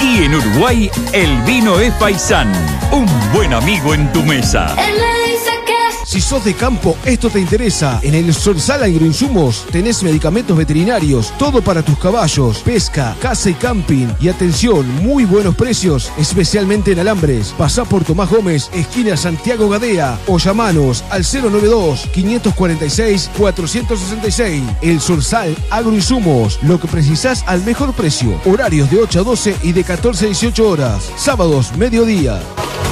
Y en Uruguay, el vino es Paisán, un buen amigo en tu mesa. Si sos de campo, esto te interesa. En el Sorsal Agroinsumos tenés medicamentos veterinarios, todo para tus caballos, pesca, caza y camping. Y atención, muy buenos precios, especialmente en alambres. Pasá por Tomás Gómez, esquina Santiago Gadea, o llamanos al 092-546-466. El Sorsal Agroinsumos, lo que precisás al mejor precio. Horarios de 8 a 12 y de 14 a 18 horas. Sábados, mediodía.